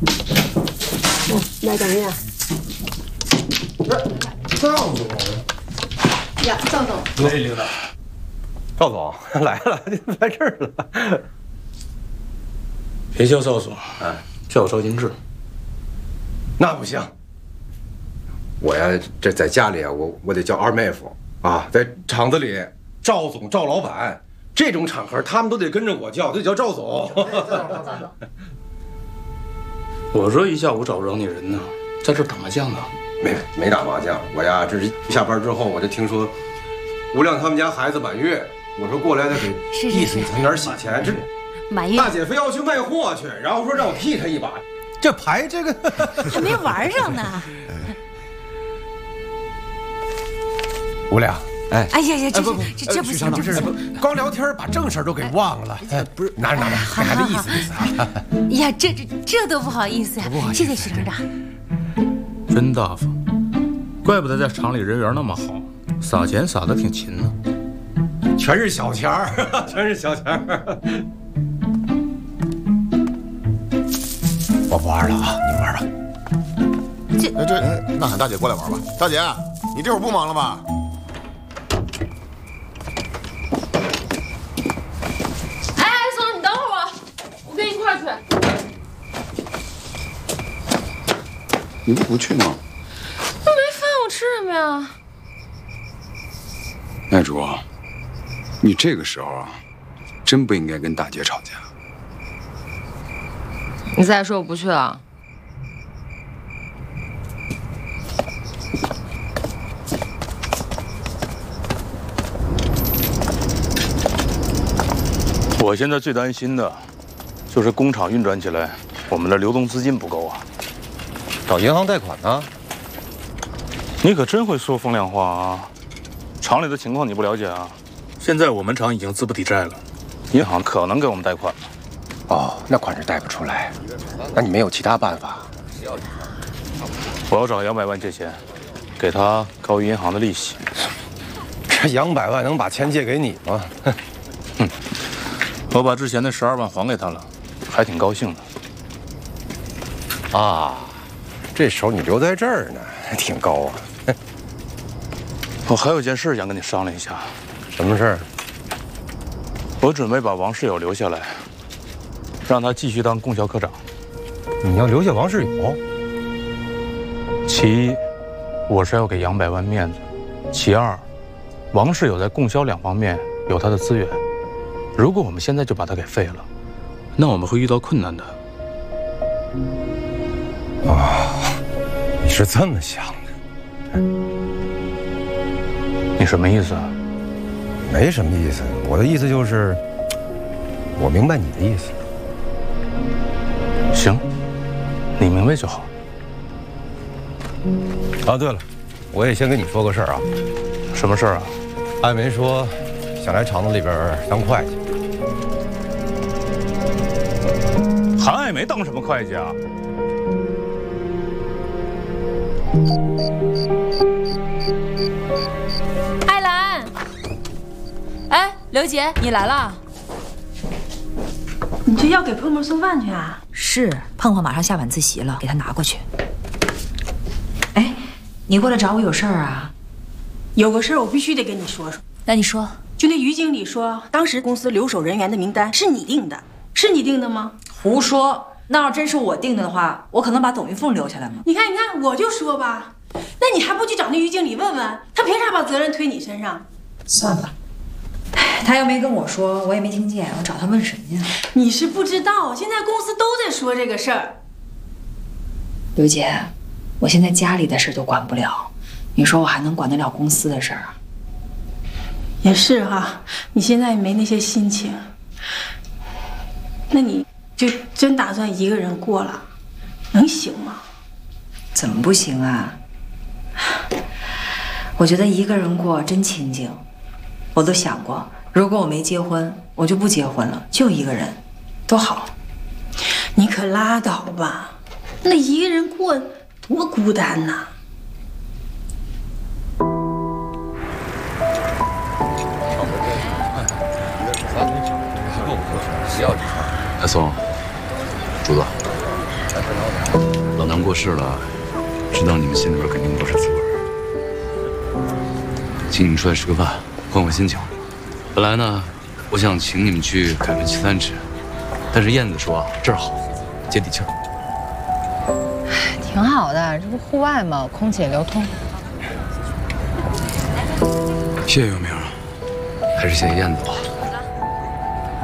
来等一下。 赵总呀，赵总。 对，领导。赵总来了，来这儿了。 别叫赵总，叫我赵金志。 那不行。我呀，这在家里啊，我得叫二妹夫啊，在厂子里，赵总、赵老板这种场合，他们都得跟着我叫，得叫赵总。赵总。 我这一下午找不着你人呢，在这打麻将呢。 没打麻将，我呀，这是下班之后，我就听说吴亮他们家孩子满月，我说过来得给意思存点喜钱。这满月大姐非要去卖货去，然后说让我替她一把。这牌这个还没玩上呢。 吴亮， 哎呀，这不行，这不行，光聊天把正事都给忘了。不是，拿着，给孩子意思啊。 呀，这都不好意思呀，谢谢徐厂长。 真大方，怪不得在厂里人缘那么好，撒钱撒得挺勤呢。 全是小钱儿，全是小钱儿。我不玩了啊，你们玩吧。那喊大姐过来玩吧。大姐，你这会儿不忙了吧？ 哎，松，你等会儿我跟你一块儿去。 你不去吗？ 那没饭我吃什么呀？ 奈竹，你这个时候啊，真不应该跟大姐吵架。 你再说我不去了。 我现在最担心的，就是工厂运转起来，我们的流动资金不够啊。 找银行贷款呢？ 你可真会说风凉话啊！厂里的情况你不了解啊？现在我们厂已经资不抵债了，银行可能给我们贷款了。 哦，那款是贷不出来，那你没有其他办法？ 我要找200万借钱，给他高于银行的利息。 这200万能把钱借给你吗？ 哼，我把之前的12万还给他了，还挺高兴的。 啊，这手你留在这儿呢，挺高啊。 我还有件事想跟你商量一下。 什么事儿？ 我准备把王世友留下来，让他继续当供销科长。 你要留下王世友？ 其一，我是要给200万面子；其二，王世友在供销2方面有他的资源。如果我们现在就把他给废了，那我们会遇到困难的。 你是这么想的？ 你什么意思啊？ 没什么意思，我的意思就是，我明白你的意思。 行，你明白就好。 啊，对了，我也先跟你说个事儿啊。 什么事儿啊？ 艾梅说想来厂子里边当会计。 韩爱梅当什么会计啊？ 艾兰，哎，刘姐，你来了。 你这要给碰碰送饭去啊？ 是，碰碰马上下晚自习了，给他拿过去。哎，你过来找我有事儿啊？ 有个事儿我必须得跟你说说。 那你说。 就那于经理说，当时公司留守人员的名单是你定的，是你定的吗？ 胡说！那要真是我定的话，我可能把董玉凤留下来吗？ 你看，我就说吧，那你还不去找那于经理问问，他凭啥把责任推你身上？ 算了，他又没跟我说，我也没听见，我找他问什么呀？ 你是不知道，现在公司都在说这个事儿。 刘姐，我现在家里的事都管不了，你说我还能管得了公司的事儿啊？ 也是哈，你现在也没那些心情，那你就真打算一个人过了，能行吗？ 怎么不行啊？我觉得一个人过真清静。我都想过，如果我没结婚，我就不结婚了，就一个人，多好。 你可拉倒吧，那一个人过多孤单呐！ 哎，松，竹子， 娘过世了，知道你们心里边肯定不是滋味。请你们出来吃个饭，换换心情。本来呢，我想请你们去凯伦7.3吃，但是燕子说这儿好，接地气儿。 挺好的，这不户外吗？空气也流通。 谢谢尤明，还是谢谢燕子吧。